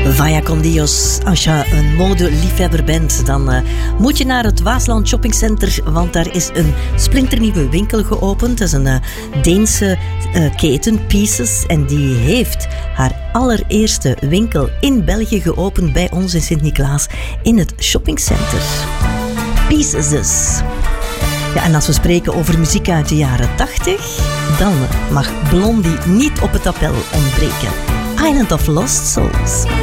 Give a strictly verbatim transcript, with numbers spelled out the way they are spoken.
Vaya con Dios. Als je een modeliefhebber bent, dan uh, moet je naar het Waasland Shoppingcenter, want daar is een splinternieuwe winkel geopend. Dat is een uh, Deense uh, keten, Pieces, en die heeft haar allereerste winkel in België geopend bij ons in Sint-Niklaas in het shoppingcenter. Pieces dus. Ja, en als we spreken over muziek uit de jaren tachtig, dan mag Blondie niet op het appel ontbreken. Island of Lost Souls.